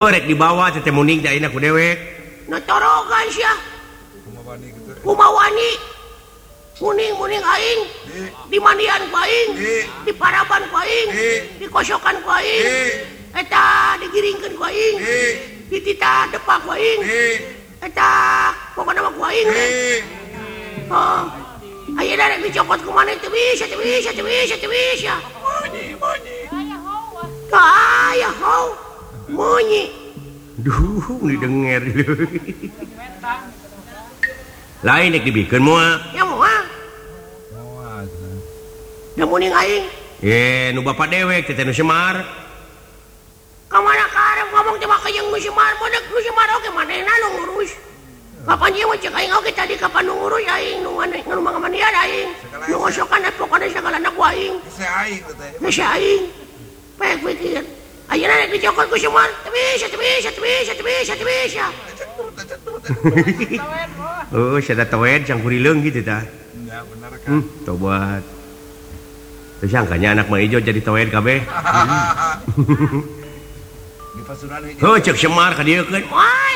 Rek di bawah teh muning da ayeuna ku dewek. Natorogan sia. Kumawani. Muning aing. Di mandian ku aing. Di paraban ku aing. Di kosokan ku aing. Eta digiringkeun ku aing. Di tita depak ku aing. Eta pokona mah ku aing. Ayeuna rek dicopot ku maneh teu bisa. Aya hau. Monyi. Duh, didengar. Lain nek dibikeun moal. Ya moal. Da muning aing. Nu bapak dewek teh nu Semar. Kamana karep ngomong teh mah jeung nu Semar, bodeg nu Semar oge manehna nu ngurus. Kapan ieu cek aing oge tadi kapan nu ngurus aing nu maneh nu mangamandian aing. Nu ngosokan pokona sagalana ku aing. Hese aing teh. Hese aing. Pek pikir. Ayeuna rek dicokot ku Semar, teu bisa. Oh, sada towed sang kurileung gitu tah. Ya bener kan. Tobat. Teu sangkanya anak mah ijo jadi towed kabeh. Di pasuran hiji. Oh, cek Semar ka dieu keun. Moal.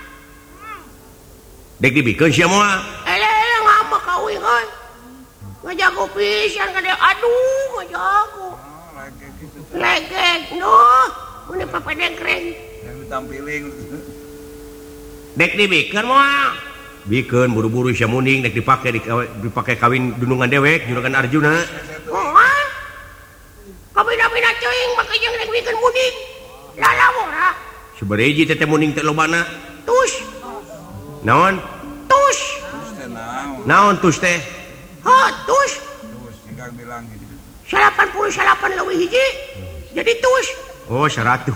Dek dibikeun sia moal. Ele ngambek kawin euy. Ngajago pisan ka dia. Aduh, ngajago. Legek, ini papa dekreng. Yang ditampilin. Dek dibikeun moal. Bikeun buru-buru sia muning dek dipake kawin dunungan dewek, juragan Arjuna. Moal. Kabina-bina ceuing make jeung dek bikeun muning. Lalawora. Sabaraha teh muning teh lobana? Tus. Naon? Tus. Naon tus teh? Tus. Tus, tinggal bilang gitu. 88 leuwih hiji. Jadi tus. Oh, 100.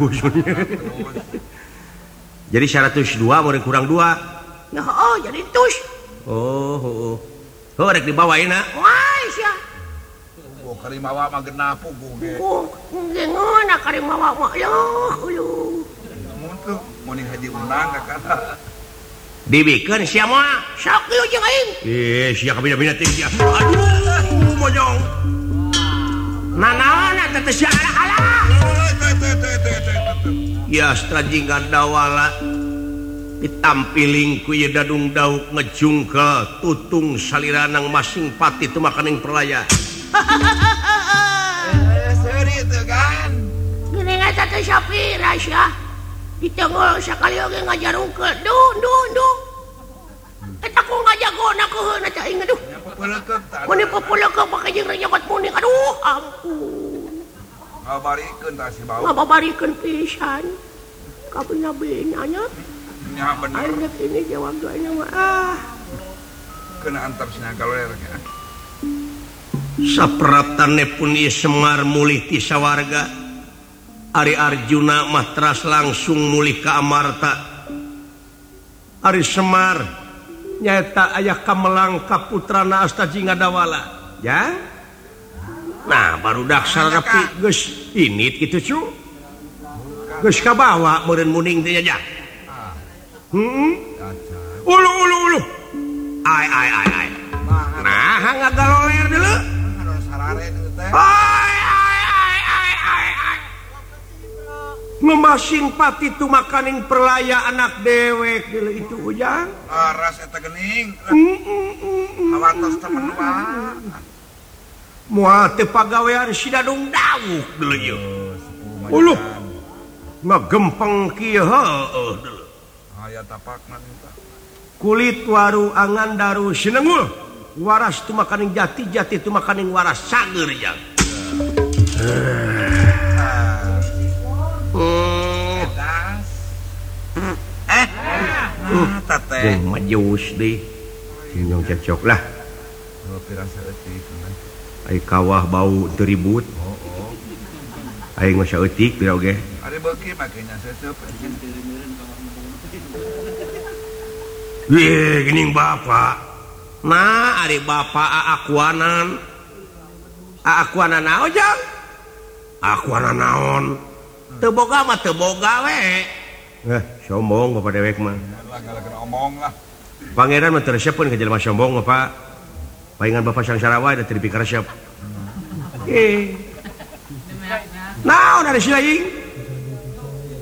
Jadi 102 meureun kurang 2. Ya heuh, jadi tus. Oh. Oh, rek dibawa ayeuna. Wah, sia. Oh, karimawa mah genap puguh ge. Ngeun karimawa mah ya uluh. Mun tuh mun haji undang ka kana. Dibikeun sia moal. Sok ieu jeung aing. Sia kabina-bina teh dia. Aduh, mojong. Nanaon eta teh sia alah. Ya strajingan dawala ditampiling ku ieu dadung dauk ngejungkel tutung saliranang masing pati teu makaning perlaya. Seuri teu kan. Gini eta teh sapira sia. Ditenggol sakali oge ngajarungkeun. Duh. Eta ku ngajagona keuheun eta aing aduh. Mun dipupuleukeun make jeung nyokot muning. Aduh, ampun. Ngabarikeun tah si bau. Ngabarikeun pisan. Kabina-bina nya. Nya bener. Aing ini jawab doanya mah Kena antar sina galoler nya. Sapratane pun ieu Semar mulih ti sawarga. Ari Arjuna mah teras langsung mulih ka Amarta. Ari Semar nyaeta aya kamelang ka putrana Astajingadawala. Ya? Nah, barudak sarapi geus init kitu cu. Geus kabawa meureun muning teh nya. Ulu. Ai. Nah, ngagaloler deuleu. Sarare teh. Ngemasing pati tu makaning perlaya anak dewek deuleu itu ujang. Ras eta geuning. Awatos temen wae. Moal teu pagawean si dadung dawuk deuleu ieu. Uluh. Ngagempeng kieu heueuh deuleu. Aya tapakna eta. Kulit waru angan daru sinengul. Waras tu makaning jati tu makaning waras sager jang. Tete. Majus deh. Nyong cocok lah. Oh, pirasa eutik. Ai kawah bau teu ribut. Ai ngos eutik pira oge. Ari beuki makanya seueup. Geuning bapak. Nah, ari bapak aakuanan. Aakuanan naon jang? Aakuanan naon? Teu boga mah teu boga we. Sombong bapak dewek mah. Gara-gara omong lah. Pangeran mah teu resepkeun ka jelema sombong bapak. Paingan bapak sangsara wae da teu dipikaresep. Naon ari si aing?